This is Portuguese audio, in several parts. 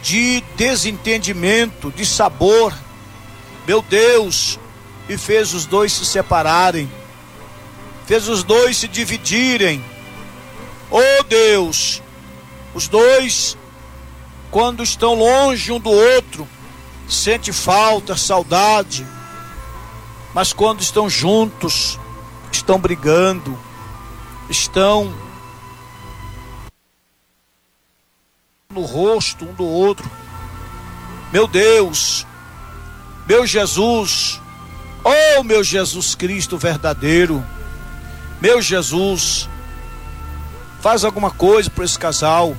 de desentendimento, de sabor, meu Deus, e fez os dois se separarem, fez os dois se dividirem. Oh Deus, os dois, quando estão longe um do outro, sente falta, saudade, mas quando estão juntos, estão brigando, estão no rosto um do outro. Meu Deus, meu Jesus, oh meu Jesus Cristo verdadeiro, meu Jesus, faz alguma coisa para esse casal.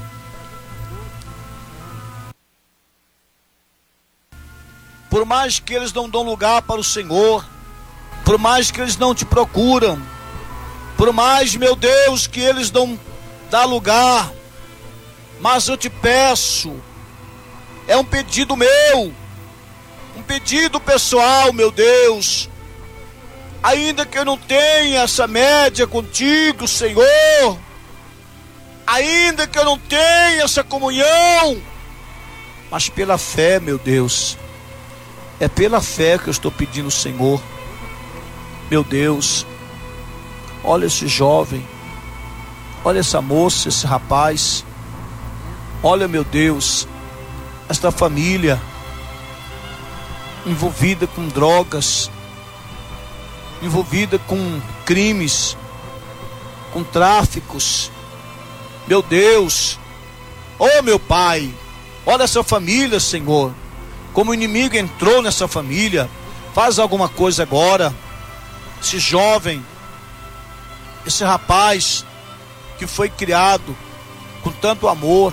Por mais que eles não dão lugar para o Senhor, por mais que eles não te procuram, por mais, meu Deus, que eles não dão lugar, mas eu te peço, é um pedido meu, um pedido pessoal, meu Deus, ainda que eu não tenha essa média contigo, Senhor, ainda que eu não tenha essa comunhão, mas pela fé, meu Deus, é pela fé que eu estou pedindo, Senhor. Meu Deus, olha esse jovem, olha essa moça, esse rapaz, olha, meu Deus, esta família envolvida com drogas, envolvida com crimes, com tráficos. Meu Deus, oh meu Pai, olha essa família, Senhor, como o inimigo entrou nessa família. Faz alguma coisa agora. Esse jovem, esse rapaz que foi criado com tanto amor,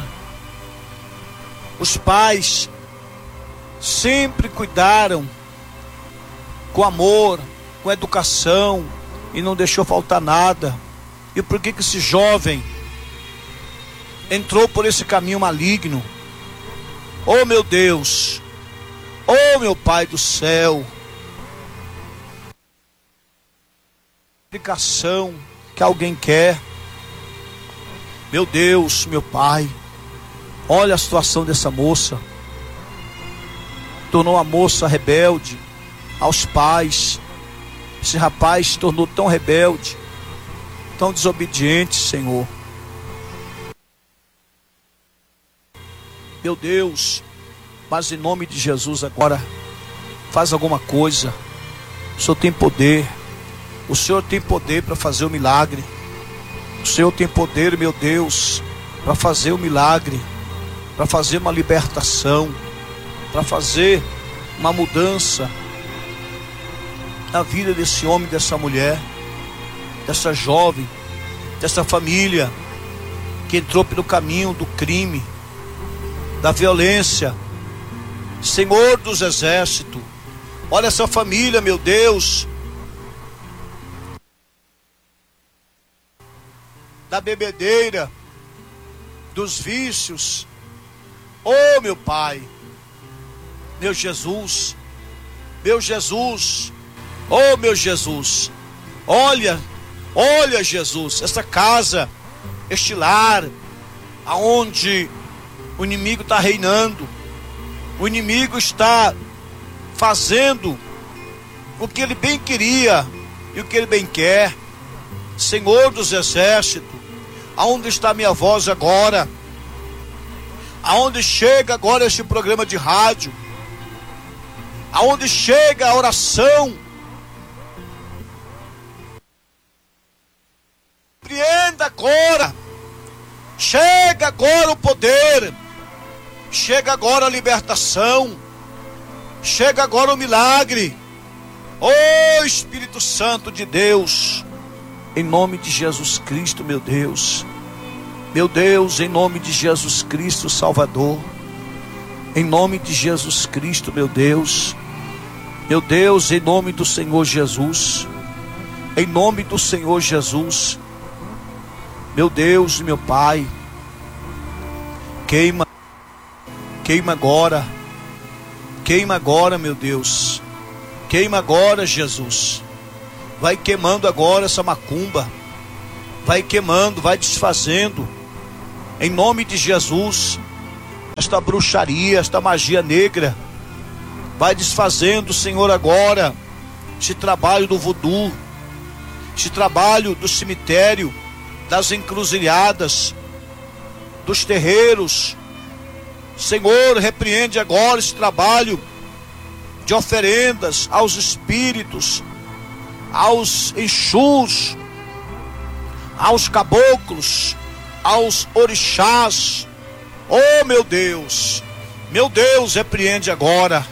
os pais sempre cuidaram com amor, com educação, e não deixou faltar nada. E por que esse jovem entrou por esse caminho maligno? Oh meu Deus, oh meu Pai do céu, explicação que alguém quer. Meu Deus, meu Pai, olha a situação dessa moça, tornou a moça rebelde aos pais. Esse rapaz se tornou tão rebelde, tão desobediente, Senhor. Meu Deus, mas em nome de Jesus agora, faz alguma coisa. O Senhor tem poder, o Senhor tem poder para fazer o milagre. O Senhor tem poder, meu Deus, para fazer o milagre, para fazer uma libertação, para fazer uma mudança na vida desse homem, dessa mulher, dessa jovem, dessa família que entrou pelo caminho do crime, da violência. Senhor dos exércitos, olha essa família, meu Deus, da bebedeira, dos vícios. Oh meu Pai, meu Jesus, meu Jesus, oh meu Jesus, olha Jesus, essa casa, este lar, aonde o inimigo está reinando, o inimigo está fazendo o que ele bem queria e o que ele bem quer. Senhor dos exércitos, aonde está minha voz agora? Aonde chega agora este programa de rádio? Aonde chega a oração? Compreenda agora. Chega agora o poder. Chega agora a libertação. Chega agora o milagre. Oh Espírito Santo de Deus, em nome de Jesus Cristo, meu Deus, em nome de Jesus Cristo Salvador, em nome de Jesus Cristo, meu Deus, em nome do Senhor Jesus, em nome do Senhor Jesus, meu Deus e meu Pai, queima agora, meu Deus, queima agora, Jesus. Vai queimando agora essa macumba, vai queimando, vai desfazendo, em nome de Jesus. esta bruxaria, esta magia negra. Vai desfazendo, Senhor, agora esse trabalho do voodoo, esse trabalho do cemitério, das encruzilhadas, dos terreiros. Senhor, repreende agora esse trabalho de oferendas aos espíritos, aos exus, aos caboclos, aos orixás. Oh, meu Deus, repreende agora,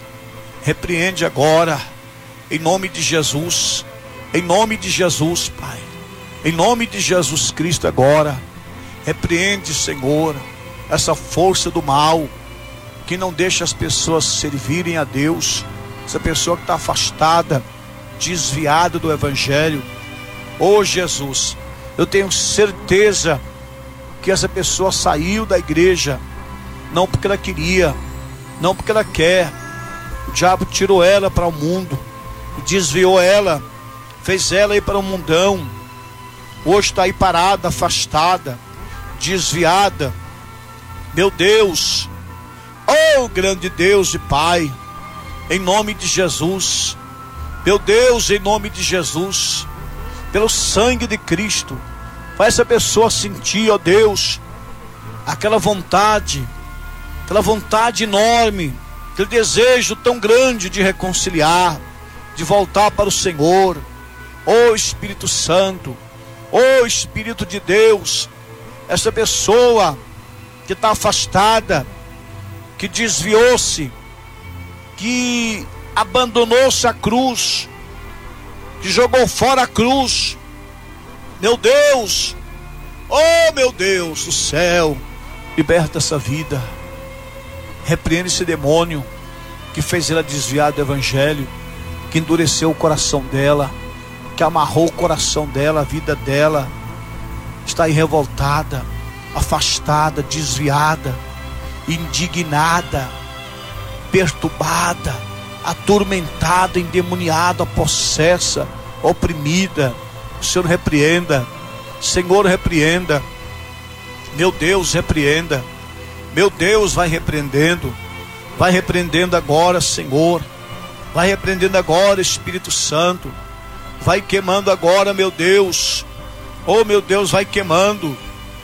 em nome de Jesus, Pai, em nome de Jesus Cristo agora, repreende, Senhor, essa força do mal, que não deixa as pessoas servirem a Deus, essa pessoa que está afastada, desviada do Evangelho. Oh Jesus, eu tenho certeza que essa pessoa saiu da igreja, não porque ela queria, não porque ela quer. O diabo tirou ela para o mundo, desviou ela, fez ela ir para o mundão. Hoje está aí parada, afastada, desviada. Meu Deus, oh grande Deus e Pai, em nome de Jesus, meu Deus, em nome de Jesus, pelo sangue de Cristo, faz essa pessoa sentir, ó Deus, aquela vontade enorme, aquele desejo tão grande de reconciliar, de voltar para o Senhor. Ó Espírito Santo, ó Espírito de Deus, essa pessoa que está afastada, que desviou-se, que abandonou-se a cruz, que jogou fora a cruz. Meu Deus, oh meu Deus do céu, liberta essa vida, repreende esse demônio que fez ela desviar do Evangelho, que endureceu o coração dela, que amarrou o coração dela, a vida dela. Está aí revoltada, afastada, desviada, indignada, perturbada, atormentada, endemoniada, possessa, oprimida. O Senhor repreenda, Senhor repreenda, meu Deus repreenda, meu Deus vai repreendendo agora, Senhor, vai repreendendo agora, Espírito Santo, vai queimando agora, meu Deus, oh meu Deus, vai queimando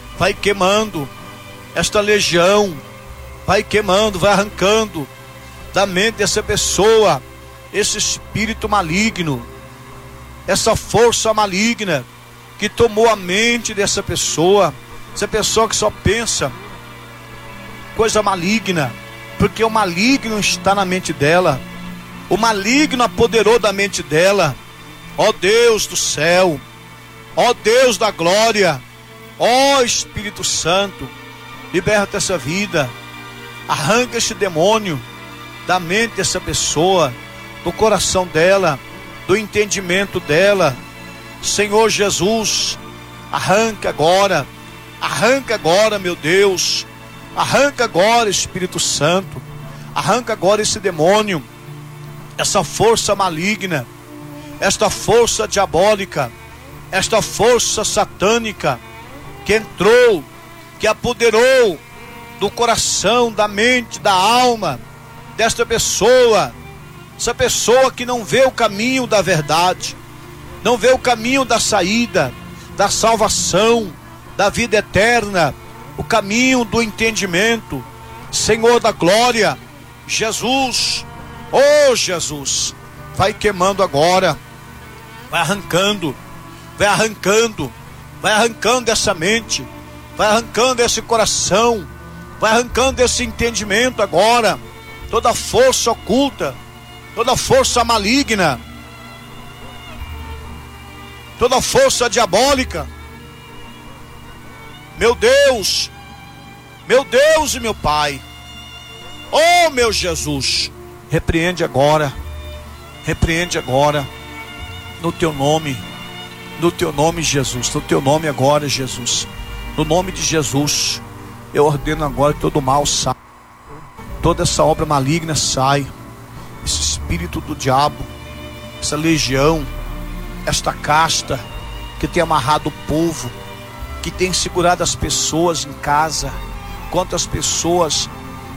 esta legião, vai queimando, vai arrancando da mente dessa pessoa esse espírito maligno, essa força maligna que tomou a mente dessa pessoa, essa pessoa que só pensa coisa maligna, porque o maligno está na mente dela, o maligno apoderou da mente dela. Ó Deus do céu, ó Deus da glória, ó Espírito Santo, liberta essa vida, arranca esse demônio da mente dessa pessoa, do coração dela, do entendimento dela. Senhor Jesus, arranca agora, meu Deus, arranca agora, Espírito Santo, arranca agora esse demônio, essa força maligna, esta força diabólica, esta força satânica que entrou, que apoderou do coração, da mente, da alma desta pessoa, essa pessoa que não vê o caminho da verdade, não vê o caminho da saída, da salvação, da vida eterna, o caminho do entendimento. Senhor da glória, Jesus, oh Jesus, vai queimando agora, vai arrancando essa mente, vai arrancando esse coração, vai arrancando esse entendimento agora, toda força oculta, toda força maligna, toda força diabólica. Meu Deus e meu Pai, oh meu Jesus, repreende agora, no teu nome, Jesus, no teu nome agora, Jesus, no nome de Jesus, eu ordeno agora que todo mal saia, toda essa obra maligna sai, esse espírito do diabo, essa legião, esta casta que tem amarrado o povo, que tem segurado as pessoas em casa. Quantas pessoas